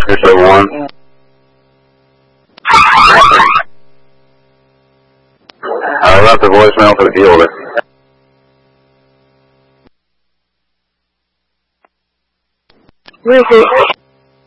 Oscar 71. I left the voicemail for the dealer. Where is it?